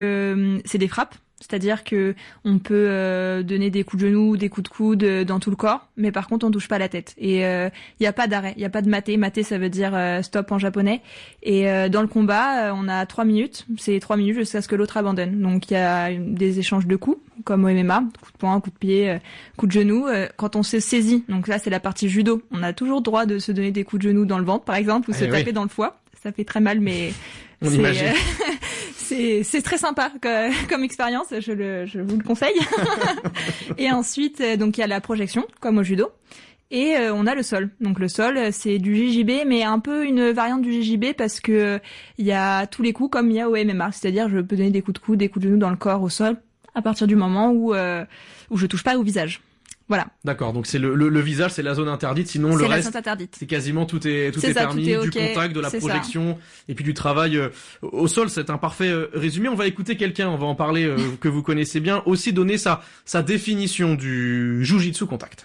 c'est des frappes. C'est-à-dire que on peut donner des coups de genoux, des coups de coude dans tout le corps, mais par contre on touche pas la tête. Et il y a pas d'arrêt, il y a pas de maté. Maté ça veut dire stop en japonais. Et dans le combat, on a 3 minutes. C'est 3 minutes jusqu'à ce que l'autre abandonne. Donc il y a des échanges de coups, comme au MMA, coup de poing, coup de pied, coup de genou. Quand on se saisit, donc là c'est la partie judo, on a toujours le droit de se donner des coups de genou dans le ventre par exemple, ou se taper dans le foie. Ça fait très mal, mais on imagine. C'est très sympa comme expérience, je vous le conseille. Et ensuite, donc il y a la projection, comme au judo. Et on a le sol. Donc le sol, c'est du JJB, mais un peu une variante du JJB parce que il y a tous les coups comme il y a au MMA. C'est-à-dire, je peux donner des coups de coude, des coups de genou dans le corps, au sol, à partir du moment où je touche pas au visage. Voilà. D'accord, donc c'est le visage, c'est la zone interdite, sinon le reste, c'est quasiment tout est permis, du contact, de la projection, et puis du travail au sol. C'est un parfait résumé. On va écouter quelqu'un, on va en parler, que vous connaissez bien, aussi donner sa définition du Jiu-Jitsu contact.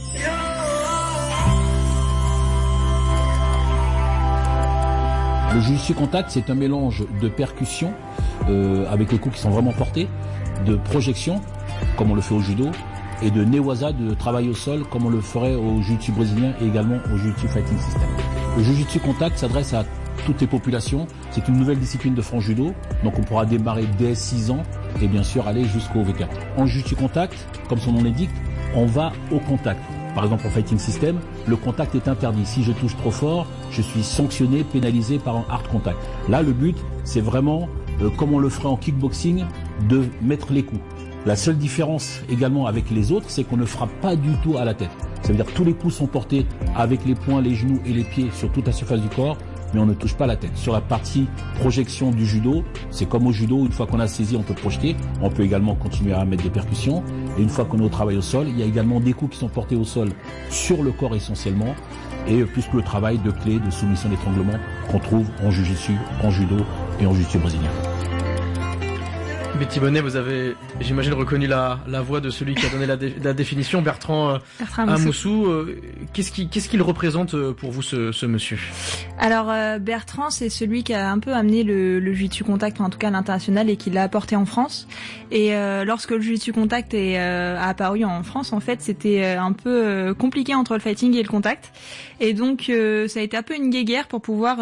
Le Jiu-Jitsu contact, c'est un mélange de percussion, avec les coups qui sont vraiment portés, de projection, comme on le fait au judo, et de newaza, de travail au sol, comme on le ferait au jiu-jitsu brésilien et également au jiu-jitsu fighting system. Le jiu-jitsu contact s'adresse à toutes les populations. C'est une nouvelle discipline de franc judo, donc on pourra démarrer dès 6 ans et bien sûr aller jusqu'au vétéran. En jiu-jitsu contact, comme son nom l'indique, on va au contact. Par exemple, en fighting system, le contact est interdit. Si je touche trop fort, je suis sanctionné, pénalisé par un hard contact. Là, le but, c'est vraiment, comme on le ferait en kickboxing, de mettre les coups. La seule différence également avec les autres, c'est qu'on ne frappe pas du tout à la tête. Ça veut dire que tous les coups sont portés avec les poings, les genoux et les pieds sur toute la surface du corps, mais on ne touche pas la tête. Sur la partie projection du judo, c'est comme au judo, une fois qu'on a saisi, on peut projeter. On peut également continuer à mettre des percussions. Et une fois qu'on est au travail au sol, il y a également des coups qui sont portés au sol sur le corps essentiellement, et plus que le travail de clé, de soumission, d'étranglement qu'on trouve en jiu-jitsu, en judo et en jiu-jitsu brésilien. Betty Bonnet, vous avez, j'imagine, reconnu la voix de celui qui a donné la définition, Bertrand Amoussou. Qu'est-ce qu'il représente pour vous, ce monsieur? Alors, Bertrand, c'est celui qui a un peu amené le jiu-jitsu contact, en tout cas à l'international, et qui l'a apporté en France. Et lorsque le jiu-jitsu contact a apparu en France, en fait, c'était un peu compliqué entre le fighting et le contact. Et donc, ça a été un peu une guéguerre pour pouvoir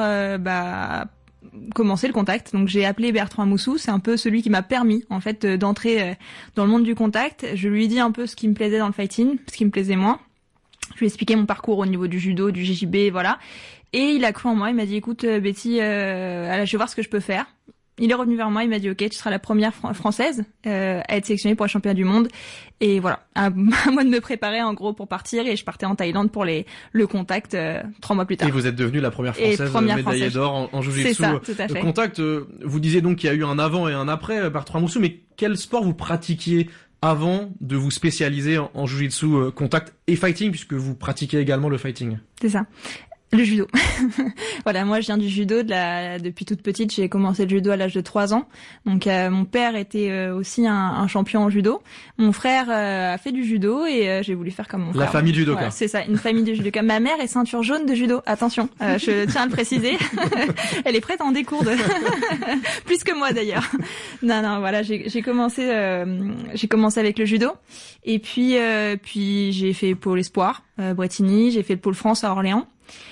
commencer le contact. Donc j'ai appelé Bertrand Amoussou, c'est un peu celui qui m'a permis en fait d'entrer dans le monde du contact. Je lui ai dit un peu ce qui me plaisait dans le fighting, ce qui me plaisait moins. Je lui ai expliqué mon parcours au niveau du judo, du JJB, voilà. Et il a cru en moi, il m'a dit écoute Betty, je vais voir ce que je peux faire. Il est revenu vers moi, il m'a dit ok, tu seras la première française à être sélectionnée pour le championnat du monde. Et voilà, à moi de me préparer en gros pour partir, et je partais en Thaïlande pour le contact 3 mois plus tard. Et vous êtes devenue la première française médaillée d'or en jiu-jitsu. C'est ça, tout à fait. Contact, vous disiez donc qu'il y a eu un avant et un après, Bertrand Amoussou, mais quel sport vous pratiquiez avant de vous spécialiser en jiu-jitsu contact et fighting, puisque vous pratiquez également le fighting? C'est ça. Le judo. Voilà, moi je viens du judo depuis toute petite, j'ai commencé le judo à l'âge de 3 ans. Donc mon père était aussi un champion en judo. Mon frère a fait du judo et j'ai voulu faire comme mon frère. La famille judoka. Voilà, c'est ça, une famille de judoka. Ma mère est ceinture jaune de judo. Attention, je tiens à le préciser. Elle est prête à en découdre. Plus que moi d'ailleurs. Non, voilà, j'ai commencé avec le judo et puis j'ai fait pôle espoir Bretigny, j'ai fait le pôle France à Orléans.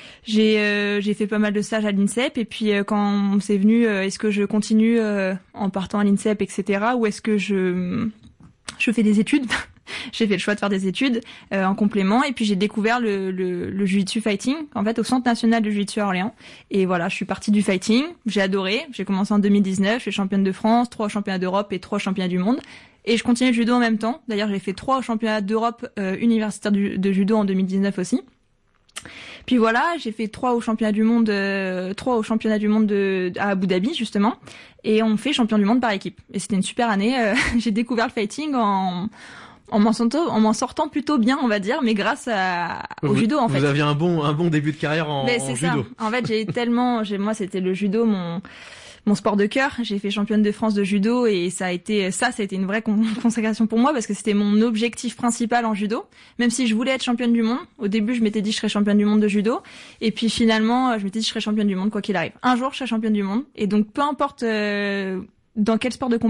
J'ai fait pas mal de stages à l'INSEP, et puis quand c'est venu, est-ce que je continue en partant à l'INSEP, etc., ou est-ce que je fais des études? J'ai fait le choix de faire des études en complément, et puis j'ai découvert le jiu-jitsu fighting en fait au Centre national de jiu-jitsu à Orléans. Et voilà, je suis partie du fighting, j'ai adoré. J'ai commencé en 2019, je suis championne de France, 3 championnats d'Europe et 3 championnats du monde. Et je continue le judo en même temps. D'ailleurs, j'ai fait 3 championnats d'Europe universitaires de judo en 2019 aussi. Puis voilà, j'ai fait 3 au championnat du monde à Abu Dhabi justement, et on fait champion du monde par équipe. Et c'était une super année. J'ai découvert le fighting en m'en sortant plutôt bien, on va dire, mais grâce au judo en fait. Vous aviez un bon début de carrière en judo. Ça. En fait, moi c'était le judo mon sport de cœur. J'ai fait championne de France de judo, et ça a été une vraie consécration pour moi, parce que c'était mon objectif principal en judo. Même si je voulais être championne du monde, au début je m'étais dit je serais championne du monde de judo, et puis finalement je m'étais dit je serais championne du monde quoi qu'il arrive. Un jour je serai championne du monde, et donc peu importe dans quel sport de combat